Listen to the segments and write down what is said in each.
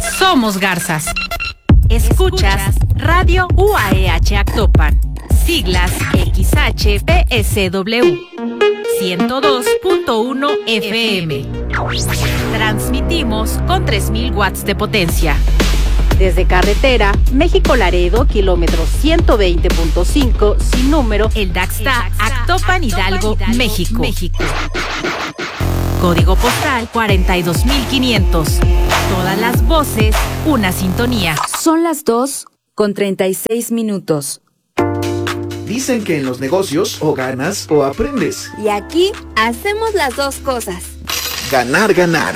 Somos garzas. Escuchas Radio UAEH Actopan. Siglas XHPSW 102.1 FM. Transmitimos con 3000 watts de potencia. Desde carretera, México-Laredo, kilómetro 120.5, sin número, el Daxta, Actopan, Hidalgo, México. Código postal 42500. Todas las voces, una sintonía. Son las 2:36. Dicen que en los negocios o ganas o aprendes. Y aquí hacemos las dos cosas. Ganar, ganar.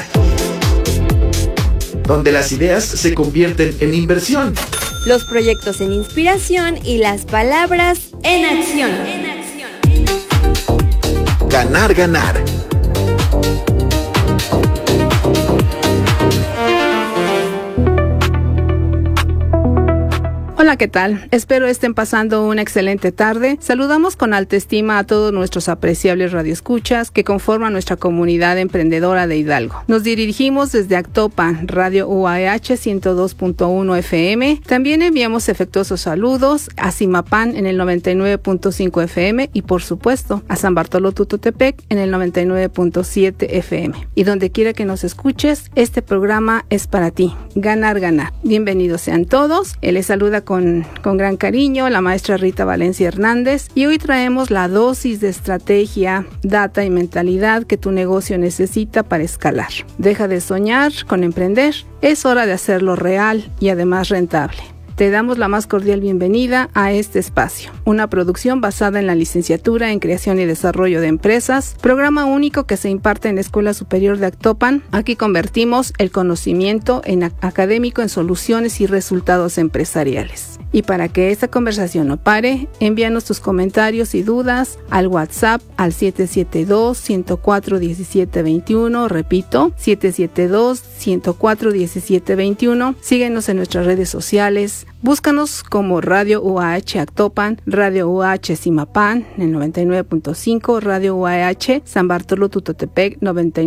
Donde las ideas se convierten en inversión. Los proyectos en inspiración y las palabras en acción. Ganar, ganar. Hola, ¿qué tal? Espero estén pasando una excelente tarde. Saludamos con alta estima a todos nuestros apreciables radioescuchas que conforman nuestra comunidad emprendedora de Hidalgo. Nos dirigimos desde Actopan, Radio UAEH 102.1 FM. También enviamos afectuosos saludos a Zimapán en el 99.5 FM y, por supuesto, a San Bartolo Tututepec en el 99.7 FM. Y donde quiera que nos escuches, este programa es para ti. Ganar, ganar. Bienvenidos sean todos. Les saluda con gran cariño la maestra Rita Valencia Hernández, y hoy traemos la dosis de estrategia, data y mentalidad que tu negocio necesita para escalar. Deja de soñar con emprender, es hora de hacerlo real y además rentable. Te damos la más cordial bienvenida a este espacio, una producción basada en la licenciatura en Creación y Desarrollo de Empresas, programa único que se imparte en la Escuela Superior de Actopan. Aquí convertimos el conocimiento académico en soluciones y resultados empresariales. Y para que esta conversación no pare, envíanos tus comentarios y dudas al WhatsApp al 772-104-1721, repito, 772-104-1721. Síguenos en nuestras redes sociales. Búscanos como Radio UAH Actopan, Radio UAH Zimapán en 99.5, Radio UAH San Bartolo Tututepec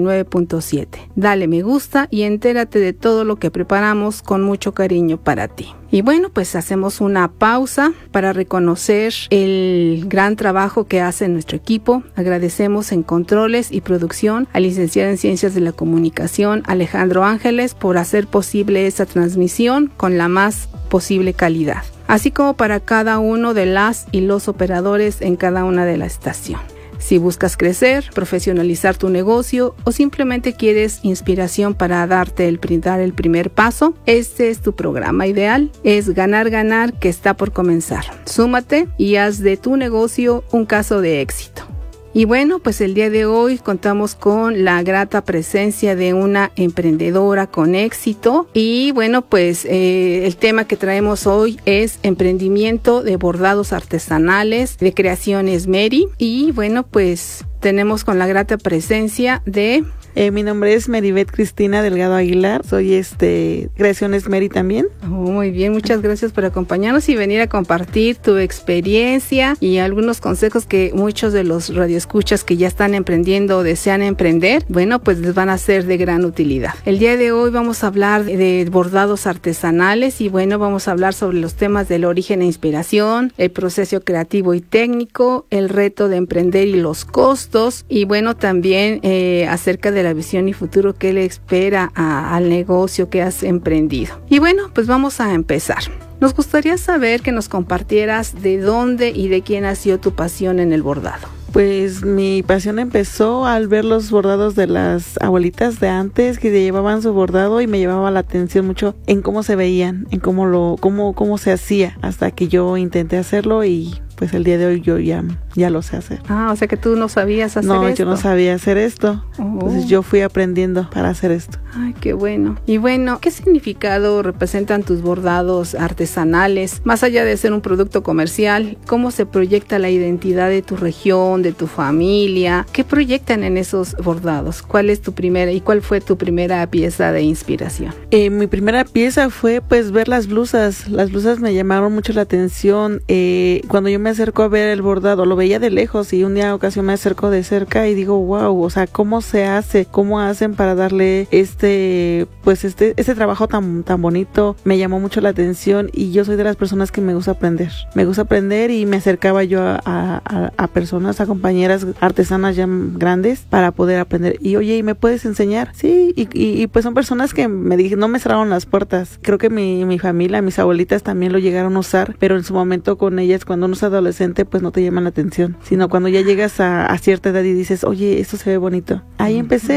99.7. Dale me gusta y entérate de todo lo que preparamos con mucho cariño para ti. Y bueno, pues hacemos una pausa para reconocer el gran trabajo que hace nuestro equipo. Agradecemos en controles y producción al licenciado en Ciencias de la Comunicación Alejandro Ángeles por hacer posible esta transmisión con la más posible calidad, así como para cada uno de las y los operadores en cada una de la estación. Si buscas crecer, profesionalizar tu negocio o simplemente quieres inspiración para dar el primer paso, este es tu programa ideal. Es Ganar, ganar, que está por comenzar. Súmate y haz de tu negocio un caso de éxito. Y bueno, pues el día de hoy contamos con la grata presencia de una emprendedora con éxito. Y bueno, pues el tema que traemos hoy es emprendimiento de bordados artesanales de Creaciones Mary. Y bueno, pues tenemos con la grata presencia de... mi nombre es Meribeth Cristina Delgado Aguilar, soy Creaciones Mary también. Muy bien, muchas gracias por acompañarnos y venir a compartir tu experiencia y algunos consejos que muchos de los radioescuchas que ya están emprendiendo o desean emprender, bueno, pues les van a ser de gran utilidad. El día de hoy vamos a hablar de bordados artesanales y bueno, vamos a hablar sobre los temas del origen e inspiración, el proceso creativo y técnico, el reto de emprender y los costos, y bueno, también acerca de la visión y futuro que le espera al negocio que has emprendido. Y bueno, pues vamos a empezar. Nos gustaría saber que nos compartieras de dónde y de quién nació tu pasión en el bordado. Pues mi pasión empezó al ver los bordados de las abuelitas de antes que llevaban su bordado y me llamaba la atención mucho en cómo se veían, en cómo se hacía, hasta que yo intenté hacerlo y pues el día de hoy yo ya lo sé hacer. Ah, o sea que tú no sabías hacer esto. No, yo no sabía hacer esto. Entonces yo fui aprendiendo para hacer esto. Ay, qué bueno. Y bueno, ¿qué significado representan tus bordados artesanales? Más allá de ser un producto comercial, ¿cómo se proyecta la identidad de tu región, de tu familia? ¿Qué proyectan en esos bordados? ¿Cuál fue tu primera pieza de inspiración? Mi primera pieza fue pues ver las blusas. Las blusas me llamaron mucho la atención. Cuando yo me me acerco a ver el bordado, lo veía de lejos y un día ocasión me acerco de cerca y digo, wow, o sea, ¿cómo se hace? ¿Cómo hacen para darle este trabajo tan bonito? Me llamó mucho la atención y yo soy de las personas que me gusta aprender y me acercaba yo a personas, a compañeras artesanas ya grandes para poder aprender. Y oye, ¿y me puedes enseñar? Sí, y pues son personas que me dije, no me cerraron las puertas. Creo que mi familia, mis abuelitas también lo llegaron a usar, pero en su momento con ellas, cuando uno es adolescente, pues no te llaman la atención, sino cuando ya llegas a cierta edad y dices, oye, esto se ve bonito. Ahí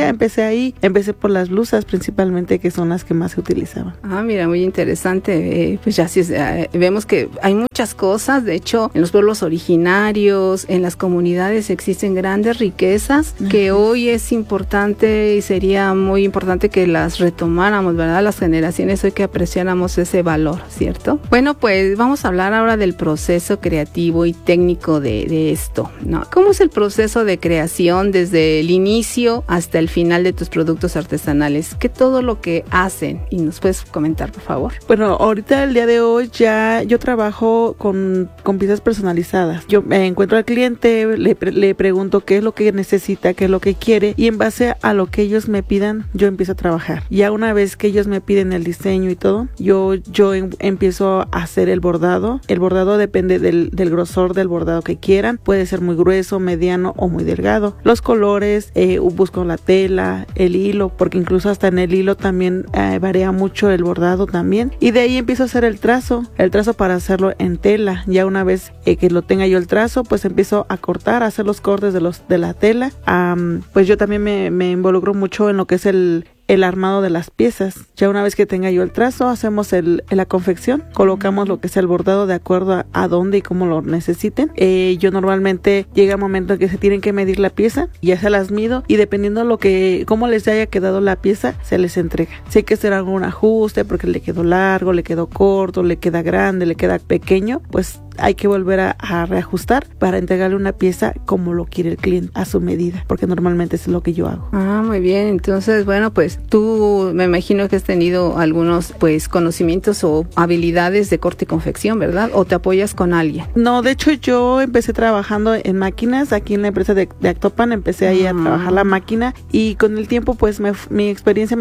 empecé por las blusas principalmente, que son las que más se utilizaban. Mira, muy interesante. Pues ya sí, vemos que hay muchas cosas. De hecho, en los pueblos originarios, en las comunidades existen grandes riquezas que hoy es importante y sería muy importante que las retomáramos, ¿verdad? Las generaciones hoy, que apreciáramos ese valor, ¿cierto? Bueno, pues vamos a hablar ahora del proceso creativo y técnico de esto, ¿no? ¿Cómo es el proceso de creación desde el inicio hasta el final de tus productos artesanales? ¿Qué todo lo que hacen? Y nos puedes comentar, por favor. Bueno, ahorita el día de hoy ya yo trabajo con piezas personalizadas. Yo encuentro al cliente, le pregunto qué es lo que necesita, qué es lo que quiere, y en base a lo que ellos me pidan, yo empiezo a trabajar. Ya una vez que ellos me piden el diseño y todo, yo empiezo a hacer el bordado. El bordado depende del grosor del bordado que quieran. Puede ser muy grueso, mediano o muy delgado. Los colores, busco la tela, el hilo, porque incluso hasta en el hilo también varía mucho el bordado también. Y de ahí empiezo a hacer el trazo para hacerlo en tela. Ya una vez que lo tenga yo el trazo, pues empiezo a cortar, a hacer los cortes de la tela. Pues yo también me involucro mucho en lo que es el armado de las piezas. Ya una vez que tenga yo el trazo, hacemos la confección, colocamos lo que es el bordado de acuerdo a dónde y cómo lo necesiten. Yo normalmente llega el momento en que se tienen que medir la pieza, ya se las mido y dependiendo cómo les haya quedado la pieza, se les entrega. Si hay que hacer algún ajuste porque le quedó largo, le quedó corto, le queda grande, le queda pequeño, pues hay que volver a reajustar para entregarle una pieza como lo quiere el cliente, a su medida, porque normalmente es lo que yo hago. Muy bien. Entonces, bueno, pues tú me imagino que has tenido algunos pues conocimientos o habilidades de corte y confección, ¿verdad? ¿O te apoyas con alguien? No, de hecho yo empecé trabajando en máquinas aquí en la empresa de Actopan, empecé ahí a trabajar la máquina y con el tiempo pues mi experiencia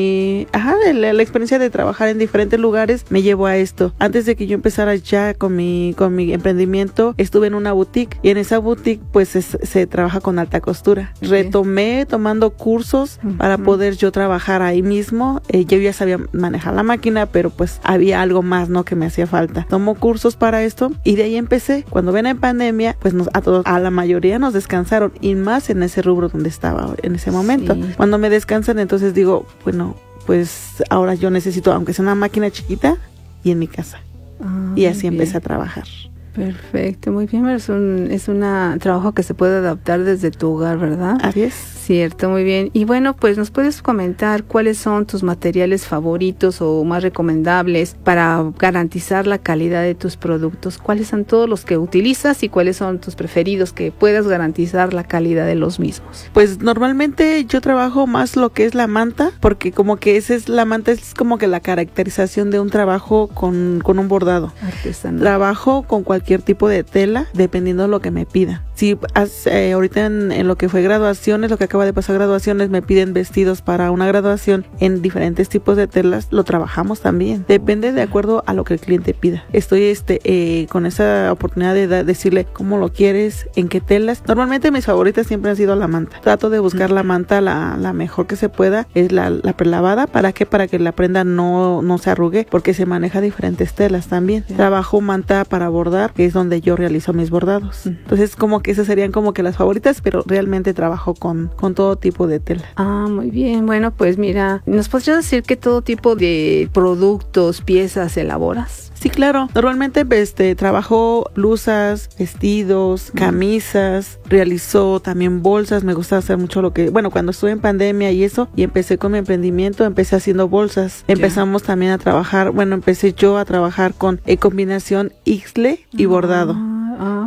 la experiencia de trabajar en diferentes lugares me llevó a esto. Antes de que yo empezara ya con mi emprendimiento, estuve en una boutique y en esa boutique pues se trabaja con alta costura. Retomé tomando cursos para poder yo trabajar ahí mismo. Yo ya sabía manejar la máquina, pero pues había algo más, ¿no?, que me hacía falta. Tomo cursos para esto y de ahí empecé. Cuando ven en pandemia, pues a la mayoría nos descansaron y más en ese rubro donde estaba en ese momento. Sí. Cuando me descansan, entonces digo, bueno, pues ahora yo necesito, aunque sea una máquina chiquita, y en mi casa. Y así empecé a trabajar. Perfecto, muy bien. Es un trabajo que se puede adaptar desde tu hogar, ¿verdad? Así es. Cierto, muy bien. Y bueno, pues nos puedes comentar cuáles son tus materiales favoritos o más recomendables para garantizar la calidad de tus productos. ¿Cuáles son todos los que utilizas y cuáles son tus preferidos que puedas garantizar la calidad de los mismos? Pues normalmente yo trabajo más lo que es la manta, porque como que la manta es como que la caracterización de un trabajo con un bordado. Artesanal. Trabajo con cualquier tipo de tela, dependiendo de lo que me pida. Si ahorita en lo que fue graduaciones, lo que acaba de pasar graduaciones, me piden vestidos para una graduación en diferentes tipos de telas, lo trabajamos también. Depende de acuerdo a lo que el cliente pida. Estoy con esa oportunidad de decirle cómo lo quieres, en qué telas. Normalmente mis favoritas siempre han sido la manta. Trato de buscar la manta la mejor que se pueda, es la prelavada. ¿Para qué? Para que la prenda no se arrugue, porque se maneja diferentes telas también. Sí. Trabajo manta para bordar, que es donde yo realizo mis bordados. Entonces como que esas serían como que las favoritas, pero realmente trabajo con todo tipo de tela. Muy bien. Bueno, pues mira, ¿nos podrías decir qué todo tipo de productos, piezas elaboras? Sí, claro. Normalmente trabajo blusas, vestidos, camisas, realizo también bolsas. Me gusta hacer mucho cuando estuve en pandemia y eso, y empecé con mi emprendimiento, empecé haciendo bolsas. Empezamos también a trabajar, empecé yo a trabajar con combinación ixle y bordado.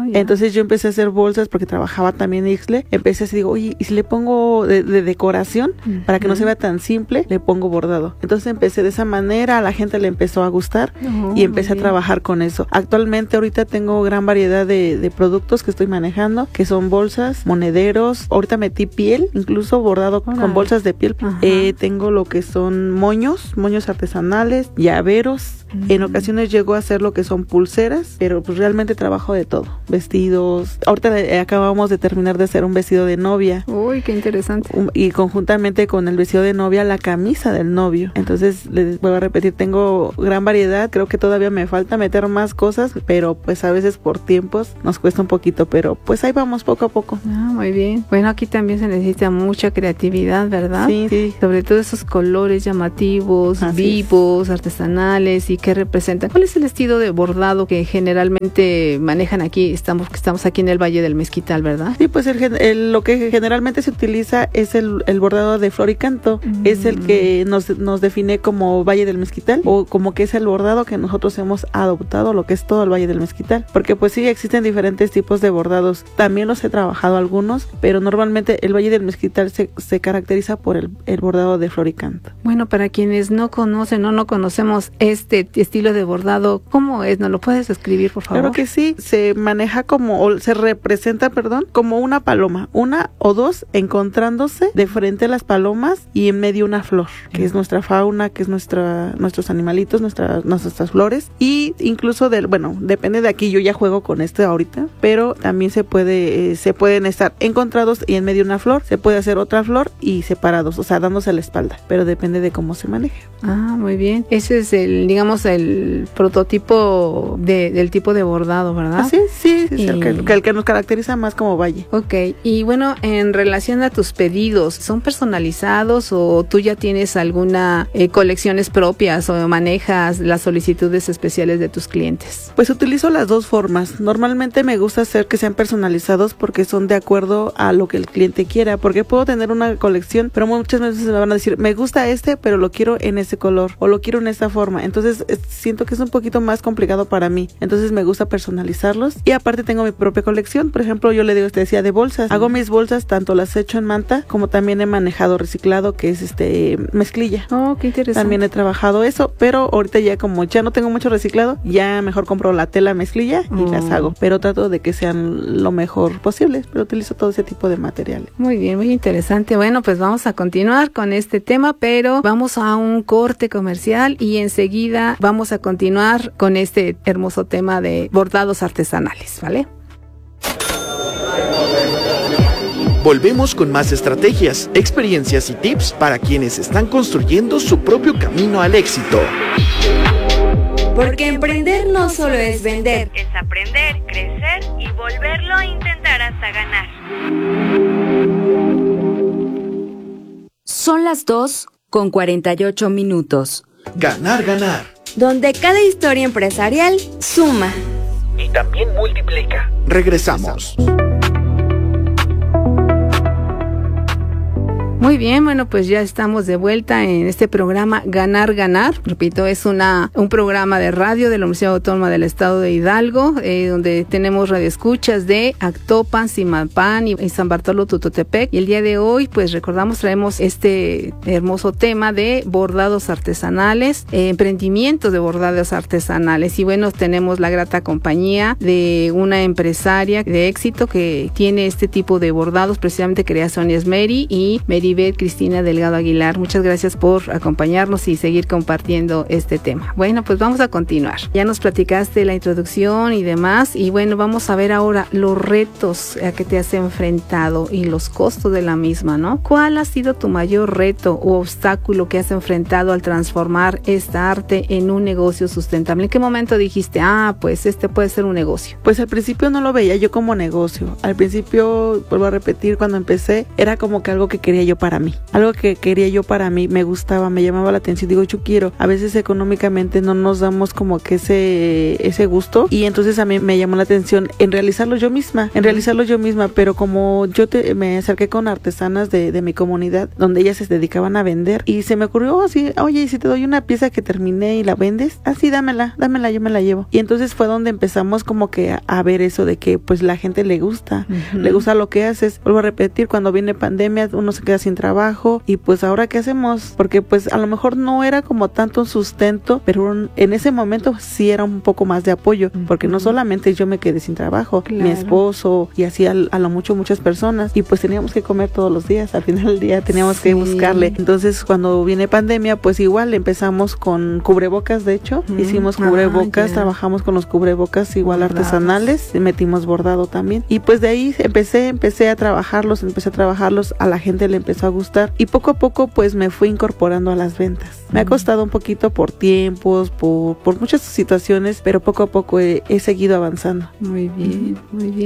Oh, yeah. Entonces yo empecé a hacer bolsas porque trabajaba también en Ixtle. Empecé así, digo, oye, y si le pongo de decoración, para que no se vea tan simple, le pongo bordado. Entonces empecé de esa manera, a la gente le empezó a gustar y empecé a trabajar con eso. Actualmente ahorita tengo gran variedad de productos que estoy manejando, que son bolsas, monederos, ahorita metí piel, incluso bordado con bolsas de piel. Tengo lo que son moños artesanales, llaveros. En ocasiones llego a hacer lo que son pulseras, pero pues realmente trabajo de todo. Vestidos. Ahorita acabamos de terminar de hacer un vestido de novia. Uy, qué interesante. Y conjuntamente con el vestido de novia, la camisa del novio. Entonces, les vuelvo a repetir, tengo gran variedad. Creo que todavía me falta meter más cosas, pero pues a veces por tiempos nos cuesta un poquito, pero pues ahí vamos poco a poco. Muy bien. Bueno, aquí también se necesita mucha creatividad, ¿verdad? Sí. Sobre todo esos colores llamativos, vivos, artesanales y que representan. ¿Cuál es el estilo de bordado que generalmente manejan aquí? Estamos aquí en el Valle del Mezquital, ¿verdad? Sí, pues lo que generalmente se utiliza es el bordado de flor y canto. Es el que nos define como Valle del Mezquital, o como que es el bordado que nosotros hemos adoptado, lo que es todo el Valle del Mezquital. Porque pues sí, existen diferentes tipos de bordados. También los he trabajado algunos, pero normalmente el Valle del Mezquital se caracteriza por el bordado de flor y canto. Bueno, para quienes no conocen o no conocemos este estilo de bordado, ¿cómo es? ¿Nos lo puedes describir, por favor? Claro que sí, se maneja se representa, como una paloma, una o dos encontrándose de frente a las palomas y en medio una flor, que es nuestra fauna, que es nuestros animalitos, nuestras flores, y incluso depende de aquí, yo ya juego con esto ahorita, pero también se pueden estar encontrados y en medio una flor, se puede hacer otra flor y separados, o sea, dándose la espalda, pero depende de cómo se maneje. Muy bien. Ese es el prototipo del tipo de bordado, ¿verdad? Así es, sí, el que nos caracteriza más como valle. Ok, y bueno, en relación a tus pedidos, ¿son personalizados o tú ya tienes alguna colecciones propias o manejas las solicitudes especiales de tus clientes? Pues utilizo las dos formas. Normalmente me gusta hacer que sean personalizados porque son de acuerdo a lo que el cliente quiera, porque puedo tener una colección, pero muchas veces me van a decir, me gusta pero lo quiero en ese color o lo quiero en esta forma. Entonces siento que es un poquito más complicado para mí. Entonces me gusta personalizarlos y aparte tengo mi propia colección. Por ejemplo, yo le digo, te decía, de bolsas. Hago mis bolsas, tanto las he hecho en manta como también he manejado reciclado, que es mezclilla. Oh, qué interesante. También he trabajado eso, pero ahorita ya como ya no tengo mucho reciclado, ya mejor compro la tela mezclilla y las hago. Pero trato de que sean lo mejor posible, pero utilizo todo ese tipo de materiales. Muy bien, muy interesante. Bueno, pues vamos a continuar con este tema, pero vamos a un corte comercial y enseguida vamos a continuar con este hermoso tema de bordados artesanales, ¿vale? Volvemos con más estrategias, experiencias y tips para quienes están construyendo su propio camino al éxito. Porque emprender no solo es vender, Es aprender, crecer y volverlo a intentar hasta ganar. Son las 2:48. Ganar, ganar. donde cada historia empresarial suma. Y también multiplica. Regresamos. Muy bien, bueno, pues ya estamos de vuelta en este programa Ganar, Ganar. Repito, es un programa de radio de la Universidad Autónoma del Estado de Hidalgo, donde tenemos radioescuchas de Actopan, Zimapán y San Bartolo Tututepec. Y el día de hoy, pues traemos este hermoso tema de bordados artesanales, emprendimientos de bordados artesanales. Y bueno, tenemos la grata compañía de una empresaria de éxito que tiene este tipo de bordados, precisamente Creaciones Mary y Meribeth Cristina Delgado Aguilar. Muchas gracias por acompañarnos y seguir compartiendo este tema. Bueno, pues vamos a continuar. Ya nos platicaste la introducción y demás, y bueno, vamos a ver ahora los retos a que te has enfrentado y los costos de la misma, ¿no? ¿Cuál ha sido tu mayor reto u obstáculo que has enfrentado al transformar esta arte en un negocio sustentable? ¿En qué momento dijiste, pues este puede ser un negocio? Pues al principio no lo veía yo como negocio. Al principio, vuelvo a repetir, cuando empecé, era como que algo que quería yo para mí, algo que quería yo para mí, me gustaba, me llamaba la atención, digo, yo quiero. A veces económicamente no nos damos como que ese gusto, y entonces a mí me llamó la atención en realizarlo yo misma, pero como yo me acerqué con artesanas de mi comunidad, donde ellas se dedicaban a vender, y se me ocurrió así, oye, si te doy una pieza que terminé y la vendes, así dámela, yo me la llevo. Y entonces fue donde empezamos como que a ver eso de que pues la gente le gusta lo que haces. Vuelvo a repetir, cuando viene pandemia uno se queda sin trabajo, y pues ahora ¿qué hacemos? Porque pues a lo mejor no era como tanto un sustento, pero en ese momento sí era un poco más de apoyo, porque no solamente yo me quedé sin trabajo, claro, mi esposo y así a lo mucho muchas personas, y pues teníamos que comer todos los días, al final del día teníamos que buscarle. Entonces cuando viene pandemia pues igual empezamos con cubrebocas, de hecho hicimos cubrebocas, trabajamos con los cubrebocas igual artesanales, metimos bordado también, y pues de ahí empecé a trabajarlos, a la gente le empezó a gustar, y poco a poco pues me fui incorporando a las ventas. Me ha costado un poquito por tiempos, por muchas situaciones, pero poco a poco he seguido avanzando. Muy bien,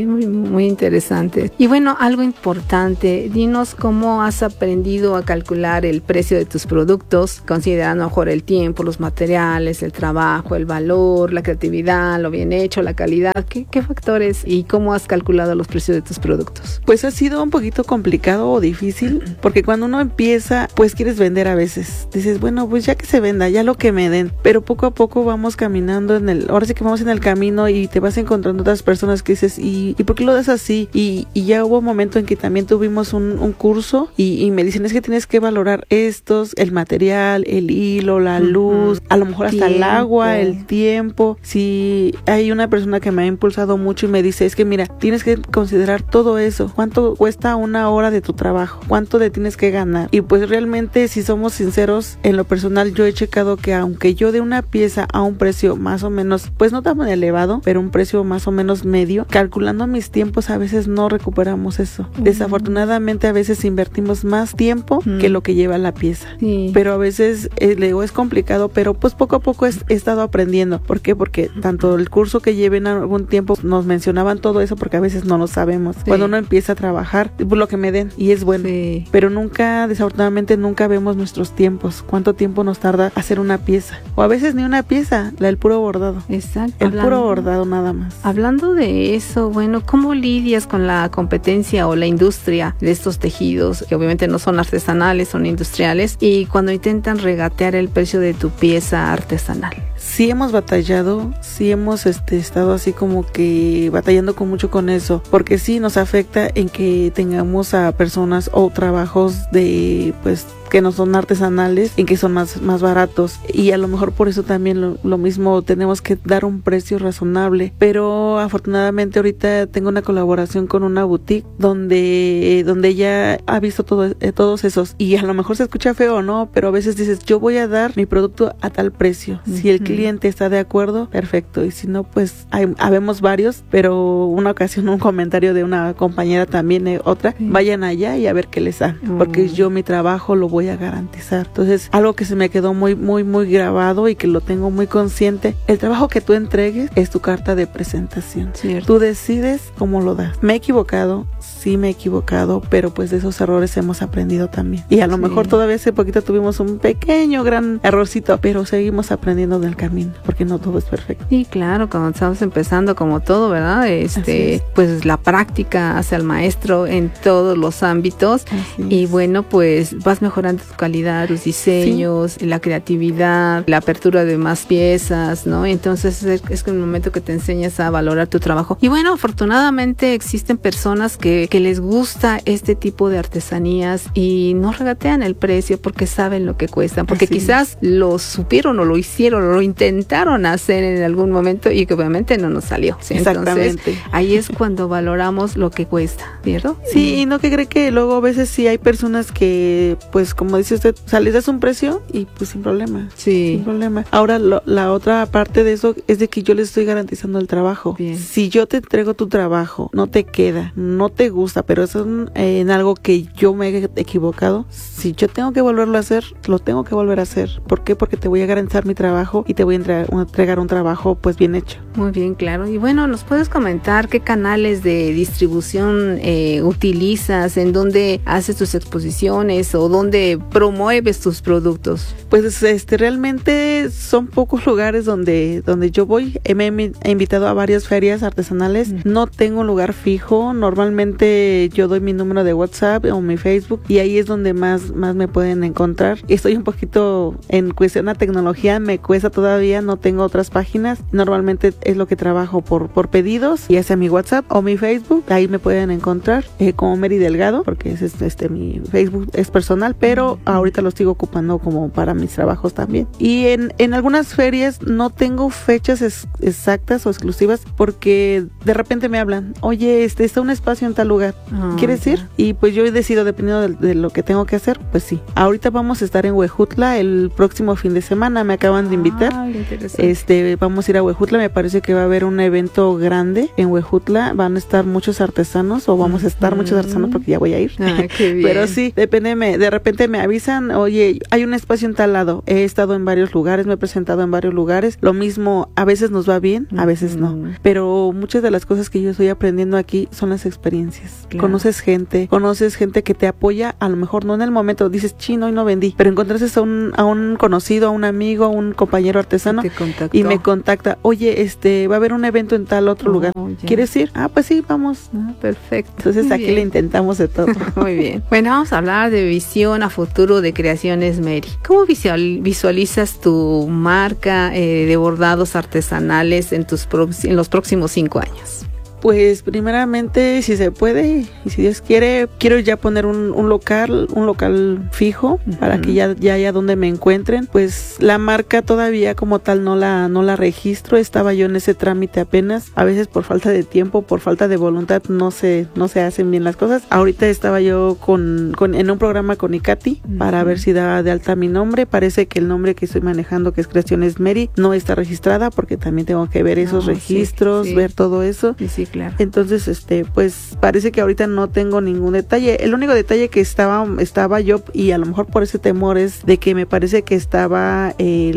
muy interesante. Y bueno, algo importante, dinos cómo has aprendido a calcular el precio de tus productos, considerando mejor el tiempo, los materiales, el trabajo, el valor, la creatividad, lo bien hecho, la calidad. ¿Qué factores y cómo has calculado los precios de tus productos? Pues ha sido un poquito complicado o difícil, porque cuando uno empieza, pues quieres vender a veces. Dices, bueno, pues ya que se venda, ya lo que me den. Pero poco a poco vamos caminando ahora sí que vamos en el camino, y te vas encontrando otras personas que dices, ¿y por qué lo das así? Y ya hubo un momento en que también tuvimos un curso, y me dicen, es que tienes que valorar el material, el hilo, la luz, a lo mejor hasta el agua, el tiempo. Si hay una persona que me ha impulsado mucho y me dice, es que mira, tienes que considerar todo eso. ¿Cuánto cuesta una hora de tu trabajo? ¿Cuánto le tienes que ganar? Y pues realmente, si somos sinceros, en lo personal yo he checado que aunque yo dé una pieza a un precio más o menos, pues no tan elevado, pero un precio más o menos medio, calculando mis tiempos a veces no recuperamos eso. Desafortunadamente a veces invertimos más tiempo que lo que lleva la pieza. Pero a veces es complicado, pero pues poco a poco he estado aprendiendo. ¿Por qué? Porque tanto el curso que llevé en algún tiempo nos mencionaban todo eso, porque a veces no lo sabemos. Cuando uno empieza a trabajar, pues lo que me den, y es bueno. Pero desafortunadamente nunca vemos nuestros tiempos. ¿Cuánto tiempo nos tarda hacer una pieza? O a veces ni una pieza, el puro bordado. Exacto. Puro bordado nada más. Hablando de eso, bueno, ¿cómo lidias con la competencia o la industria de estos tejidos, que obviamente no son artesanales, son industriales, y cuando intentan regatear el precio de tu pieza artesanal? Sí hemos batallado, sí hemos estado así como que batallando mucho con eso, porque sí nos afecta en que tengamos a personas o trabajos de pues que no son artesanales, en que son más baratos, y a lo mejor por eso también lo mismo, tenemos que dar un precio razonable. Pero afortunadamente ahorita tengo una colaboración con una boutique donde ella ha visto todos esos, y a lo mejor se escucha feo, ¿no? Pero a veces dices, yo voy a dar mi producto a tal precio. Si el cliente está de acuerdo, perfecto, y si no, pues habemos varios. Pero una ocasión, un comentario de una compañera también, otra, vayan allá y a ver qué les dan, porque yo mi trabajo lo voy a garantizar. Entonces, algo que se me quedó muy grabado y que lo tengo muy consciente, el trabajo que tú entregues es tu carta de presentación. Cierto. Tú decides cómo lo das. Me he equivocado, pero pues de esos errores hemos aprendido también. Y a lo mejor todavía hace poquito tuvimos un pequeño, gran errorcito, pero seguimos aprendiendo del camino, porque no todo es perfecto. Sí, claro, cuando estamos empezando, como todo, ¿verdad? Pues la práctica hace al maestro en todos los ámbitos. Y bueno, pues vas mejorando tu calidad, tus diseños, la creatividad, la apertura de más piezas, ¿no? Entonces es el momento que te enseñas a valorar tu trabajo. Y bueno, afortunadamente existen personas que les gusta este tipo de artesanías y no regatean el precio porque saben lo que cuestan, porque quizás lo supieron o lo hicieron o lo intentaron hacer en algún momento y que obviamente no nos salió. ¿Sí? Entonces ahí es cuando valoramos lo que cuesta, ¿cierto? Sí, y no que cree que luego a veces sí hay personas que, pues como dice usted, o sea, les das un precio y pues sin problema. Sí. Sin problema. Ahora la otra parte de eso es de que yo les estoy garantizando el trabajo. Bien. Si yo te entrego tu trabajo, no te queda, no te gusta, pero eso es en algo que yo me he equivocado, si yo tengo que volverlo a hacer, lo tengo que volver a hacer. ¿Por qué? Porque te voy a garantizar mi trabajo y te voy a entregar un trabajo pues bien hecho. Muy bien, claro. Y bueno, ¿nos puedes comentar qué canales de distribución utilizas, en dónde haces tus exposiciones o dónde promueves tus productos? Pues realmente son pocos lugares donde yo voy. Me he invitado a varias ferias artesanales. No tengo un lugar fijo. Normalmente yo doy mi número de WhatsApp o mi Facebook y ahí es donde más me pueden encontrar. Estoy un poquito en cuestión a tecnología, me cuesta todavía, no tengo otras páginas. Normalmente es lo que trabajo por pedidos, ya sea mi WhatsApp o mi Facebook. Ahí me pueden encontrar como Mary Delgado, porque es mi Facebook es personal, pero ahorita lo sigo ocupando como para mis trabajos también. Y en algunas ferias no tengo fechas exactas o exclusivas porque de repente me hablan, oye, está un espacio en tal lugar, ¿quieres ir? Y pues yo decido, dependiendo de lo que tengo que hacer, pues sí. Ahorita vamos a estar en Huejutla el próximo fin de semana, me acaban de invitar. Vamos a ir a Huejutla, me parece que va a haber un evento grande en Huejutla, van a estar muchos artesanos, o vamos a estar muchos artesanos porque ya voy a ir. Qué bien. Pero sí, de repente me avisan, oye, hay un espacio en tal lado. He estado en varios lugares, me he presentado en varios lugares. Lo mismo, a veces nos va bien, a veces no. Pero muchas de las cosas que yo estoy aprendiendo aquí son las experiencias. Claro. Conoces gente que te apoya, a lo mejor no en el momento, dices, hoy no vendí, pero encontraste a un conocido, a un amigo, a un compañero artesano y me contacta, oye, va a haber un evento en tal otro lugar. Ya. ¿Quieres ir? Pues sí, vamos. Perfecto. Entonces Muy aquí bien. le intentamos de todo. Muy bien. Bueno, vamos a hablar de visión a futuro de Creaciones Mary. ¿Cómo visualizas tu marca de bordados artesanales en los próximos 5 años? Pues primeramente, si se puede y si Dios quiere, quiero ya poner un local fijo para que ya haya donde me encuentren. Pues la marca todavía como tal no la registro, estaba yo en ese trámite apenas. A veces por falta de tiempo, por falta de voluntad no se hacen bien las cosas. Ahorita estaba yo en un programa con Icati para ver si daba de alta mi nombre. Parece que el nombre que estoy manejando, que es Creaciones Mary, no está registrada porque también tengo que ver esos registros, ver todo eso. Sí, claro. Entonces, pues parece que ahorita no tengo ningún detalle. El único detalle que estaba yo, y a lo mejor por ese temor, es de que me parece que estaba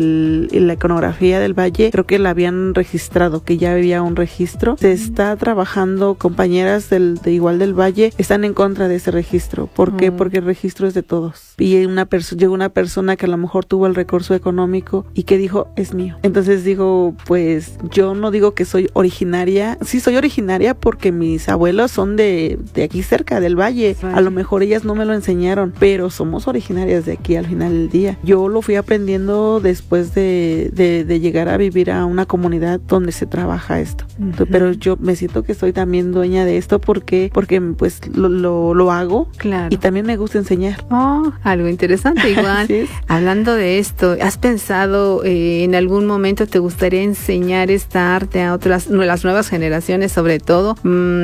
la iconografía del Valle, creo que la habían registrado, que ya había un registro. Se está trabajando, compañeras igual del Valle están en contra de ese registro. ¿Por qué? Porque el registro es de todos. Y llegó una persona que a lo mejor tuvo el recurso económico y que dijo, es mío. Entonces digo, pues yo no digo que soy originaria, sí soy originaria porque mis abuelos son de aquí cerca, del Valle. A lo mejor ellas no me lo enseñaron, pero somos originarias de aquí al final del día. Yo lo fui aprendiendo después de llegar a vivir a una comunidad donde se trabaja esto. Pero yo me siento que soy también dueña de esto porque pues lo hago. Claro. Y también me gusta enseñar. Algo interesante igual. Sí. Hablando de esto, ¿has pensado en algún momento te gustaría enseñar esta arte a las nuevas generaciones, sobre todo,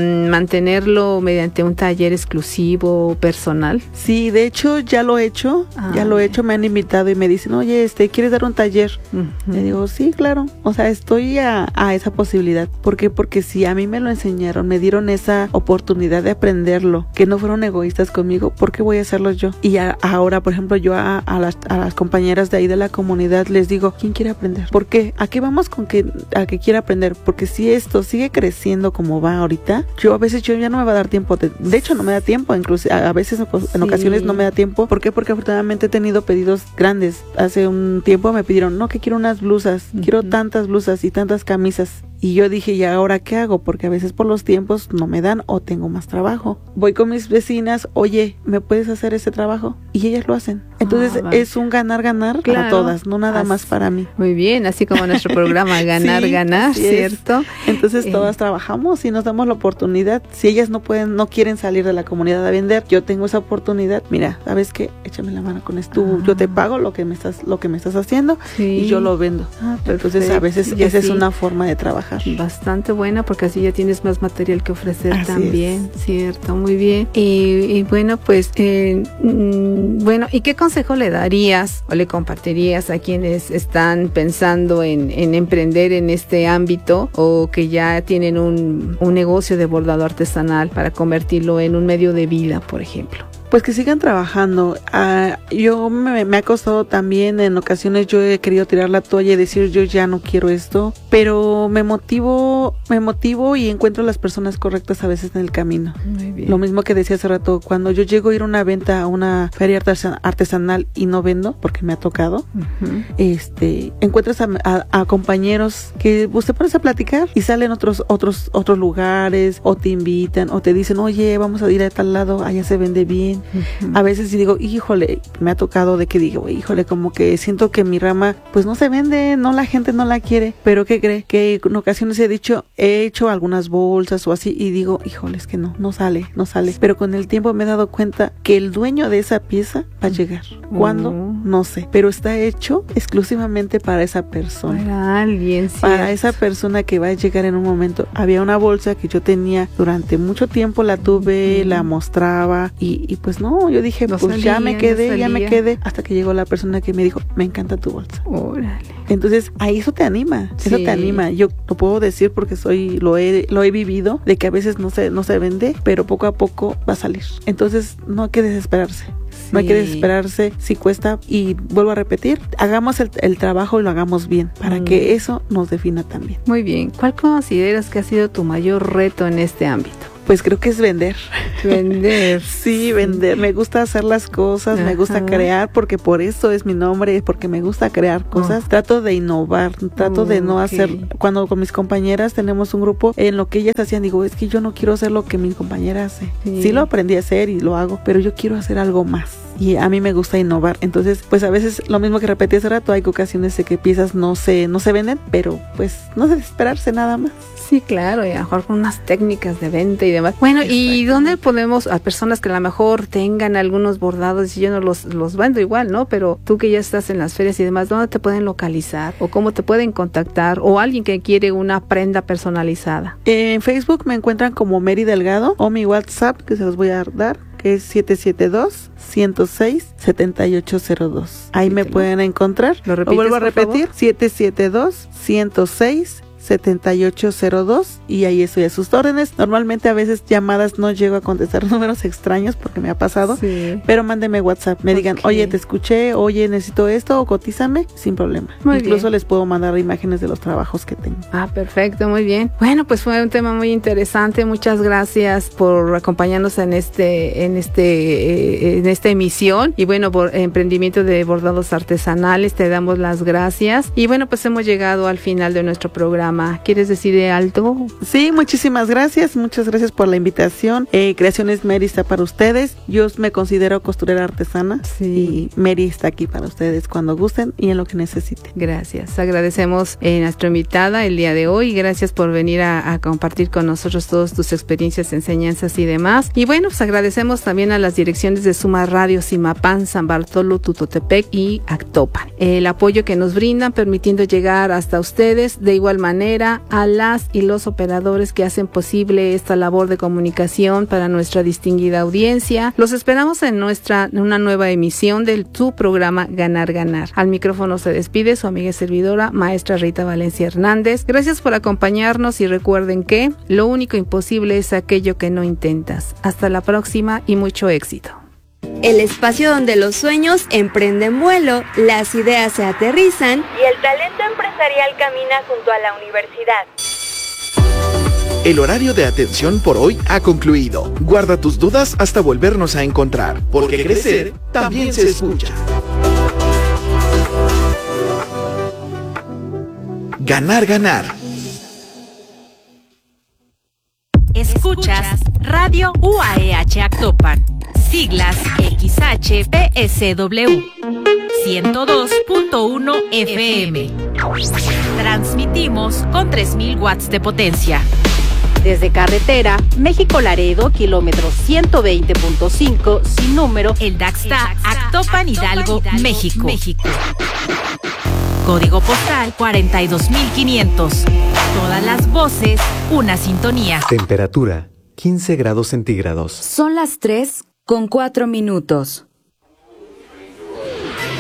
mantenerlo mediante un taller exclusivo, personal? Sí, de hecho ya lo he hecho, me han invitado y me dicen, oye, ¿quieres dar un taller? Le digo, sí, claro, o sea, estoy a esa posibilidad. ¿Por qué? Porque si a mí me lo enseñaron, me dieron esa oportunidad de aprenderlo, que no fueron egoístas conmigo, ¿por qué voy a hacerlo yo? Y ahora, por ejemplo, yo a las compañeras de ahí de la comunidad les digo, ¿quién quiere aprender? ¿Por qué? ¿A qué vamos con al que quiera aprender? Porque si esto sigue creciendo como va ahorita, a veces ya no me va a dar tiempo, de hecho no me da tiempo, incluso a veces en ocasiones no me da tiempo. ¿Por qué? Porque afortunadamente he tenido pedidos grandes. Hace un tiempo me pidieron, no, que quiero unas blusas, quiero tantas blusas y tantas camisas. Y yo dije, ¿y ahora qué hago? Porque a veces por los tiempos no me dan o tengo más trabajo. Voy con mis vecinas, oye, ¿me puedes hacer ese trabajo? Y ellas lo hacen. Entonces es un ganar-ganar para todas, no nada más para mí. Muy bien, así como nuestro programa ganar, ¿cierto? Entonces todas trabajamos y nos damos la oportunidad. Si ellas no quieren salir de la comunidad a vender, yo tengo esa oportunidad. Mira, ¿sabes qué? Échame la mano con esto. Yo te pago lo que me estás haciendo y yo lo vendo. Entonces a veces esa es una forma de trabajar. trabajar. Bastante buena, porque así ya tienes más material que ofrecer. Así también, es. Cierto, muy bien. Y bueno, pues, bueno, ¿y qué consejo le darías o le compartirías a quienes están pensando en emprender en este ámbito o que ya tienen un negocio de bordado artesanal para convertirlo en un medio de vida, por ejemplo? Pues que sigan trabajando. Yo me ha costado también, en ocasiones yo he querido tirar la toalla y decir yo ya no quiero esto, pero me motivo y encuentro las personas correctas a veces en el camino. Muy bien. Lo mismo que decía hace rato, cuando yo llego a ir a una venta, a una feria artesanal y no vendo, porque me ha tocado, encuentras a compañeros que usted pones a platicar y salen otros lugares, o te invitan, o te dicen, oye, vamos a ir a tal lado, allá se vende bien. A veces digo, híjole, me ha tocado de que digo, híjole, como que siento que mi rama pues no se vende, no, la gente no la quiere, pero ¿qué cree? Que en ocasiones he hecho algunas bolsas o así y digo, híjole, es que no sale, pero con el tiempo me he dado cuenta que el dueño de esa pieza va a llegar. ¿Cuándo? No sé, pero está hecho exclusivamente para esa persona. Para alguien, sí. Para esa persona que va a llegar en un momento. Había una bolsa que yo tenía durante mucho tiempo, la tuve, la mostraba y pues no, yo dije, no pues salía, ya me quedé, hasta que llegó la persona que me dijo, me encanta tu bolsa. Órale. Entonces, ahí eso te anima, Yo lo puedo decir porque lo he vivido, de que a veces no se vende, pero poco a poco va a salir. Entonces, no hay que desesperarse. Sí. No hay que desesperarse si cuesta, y vuelvo a repetir, hagamos el trabajo y lo hagamos bien, para que eso nos defina también. Muy bien. ¿Cuál consideras que ha sido tu mayor reto en este ámbito? Pues creo que es vender. Vender. Sí, vender. Me gusta hacer las cosas, me gusta crear, porque por eso es mi nombre, porque me gusta crear cosas. Trato de innovar, trato de no hacer, cuando con mis compañeras tenemos un grupo, en lo que ellas hacían, digo, es que yo no quiero hacer lo que mi compañera hace. Sí lo aprendí a hacer y lo hago, pero yo quiero hacer algo más. Y a mí me gusta innovar. Entonces, pues a veces, lo mismo que repetí hace rato, hay ocasiones de que piezas no se venden, pero pues no desesperarse nada más. Sí, claro, y a lo mejor con unas técnicas de venta y demás. Bueno, ¿y dónde podemos, a personas que a lo mejor tengan algunos bordados, y yo no los vendo igual, ¿no? Pero tú que ya estás en las ferias y demás, ¿dónde te pueden localizar? ¿O cómo te pueden contactar? ¿O alguien que quiere una prenda personalizada? En Facebook me encuentran como Mary Delgado, o mi WhatsApp, que se los voy a dar, que es 772-106-7802. Ahí me pueden encontrar. ¿Lo vuelvo a repetir? 772-106-7802, y ahí estoy a sus órdenes. Normalmente a veces llamadas no llego a contestar números extraños porque me ha pasado, pero mándenme WhatsApp, me digan, oye, te escuché, oye, necesito esto, o cotízame, sin problema. Incluso les puedo mandar imágenes de los trabajos que tengo. Perfecto, muy bien. Bueno, pues fue un tema muy interesante. Muchas gracias por acompañarnos en esta emisión, y bueno, por Emprendimiento de Bordados Artesanales, te damos las gracias. Y bueno, pues hemos llegado al final de nuestro programa. ¿Quieres decir algo? Sí, muchísimas gracias. Muchas gracias por la invitación. Creaciones Mary está para ustedes. Yo me considero costurera artesana, y Mary está aquí para ustedes cuando gusten y en lo que necesiten. Gracias. Agradecemos a nuestra invitada el día de hoy. Gracias por venir a compartir con nosotros todas tus experiencias, enseñanzas y demás. Y bueno, pues agradecemos también a las direcciones de Suma Radio, Zimapán, San Bartolo, Tutotepec y Actopan. El apoyo que nos brindan, permitiendo llegar hasta ustedes. De igual manera, a las y los operadores que hacen posible esta labor de comunicación para nuestra distinguida audiencia. Los esperamos en una nueva emisión de tu programa Ganar Ganar. Al micrófono se despide su amiga y servidora, maestra Rita Valencia Hernández. Gracias por acompañarnos, y recuerden que lo único imposible es aquello que no intentas. Hasta la próxima y mucho éxito. El espacio donde los sueños emprenden vuelo, las ideas se aterrizan y el talento empresarial camina junto a la universidad. El horario de atención por hoy ha concluido. Guarda tus dudas hasta volvernos a encontrar, porque crecer también se escucha. Ganar, ganar. Escuchas Radio UAEH Actopan. Siglas XHPSW 102.1 FM. Transmitimos con 3000 watts de potencia. Desde carretera México Laredo, kilómetro 120.5, sin número, El Daxta, Actopan, Hidalgo, México. Código postal 42500. Todas las voces, una sintonía. Temperatura 15 grados centígrados. Son las 3:04.